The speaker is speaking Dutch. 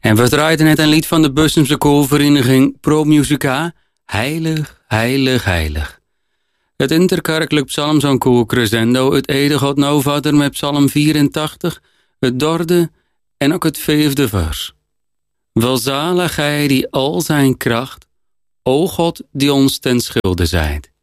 En we draaiden net een lied van de Bussumse koorvereniging Pro Musica, Heilig, Heilig, Heilig. Het interkerkelijk psalmzangkoor Crescendo, het Ede God nou Vader met psalm 84, het derde en ook het vijfde vers. Welzalig hij die al zijn kracht, o God die ons ten schulde zijt.